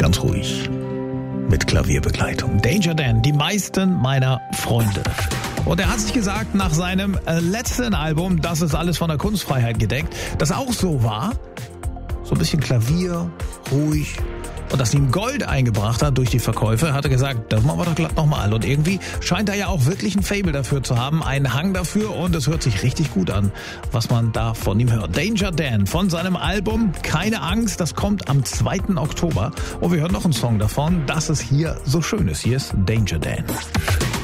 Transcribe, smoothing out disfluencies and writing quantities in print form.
ganz ruhig. Mit Klavierbegleitung. Danger Dan, die meisten meiner Freunde. Und er hat sich gesagt, nach seinem letzten Album, das ist alles von der Kunstfreiheit gedeckt, das auch so war. So ein bisschen Klavier, ruhig. Und das ihm Gold eingebracht hat durch die Verkäufe, hat er gesagt, das machen wir doch glatt nochmal. Und irgendwie scheint er ja auch wirklich ein Faible dafür zu haben, einen Hang dafür. Und es hört sich richtig gut an, was man da von ihm hört. Danger Dan von seinem Album Keine Angst, das kommt am 2. Oktober. Und wir hören noch einen Song davon, dass es hier so schön ist. Hier ist Danger Dan.